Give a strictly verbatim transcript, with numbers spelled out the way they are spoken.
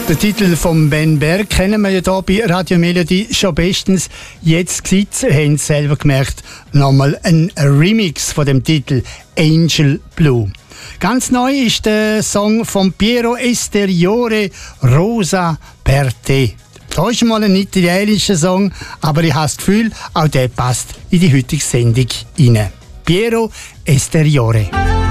Den Titel von Ben Berg kennen wir ja hier bei Radio Melody schon bestens. Jetzt gibt es, haben Sie selber gemerkt, nochmal ein Remix von dem Titel Angel Blue. Ganz neu ist der Song von Piero Esteriore, Rosa per te. Da ist mal ein italienischer Song, aber ich habe das Gefühl, auch der passt in die heutige Sendung rein. Piero Esteriore.